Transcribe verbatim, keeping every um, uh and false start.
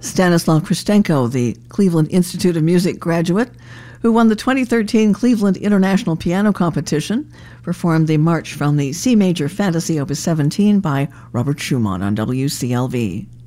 Stanislaw Kristenko, the Cleveland Institute of Music graduate, who won the twenty thirteen Cleveland International Piano Competition, performed the March from the C Major Fantasy Opus seventeen by Robert Schumann on W C L V.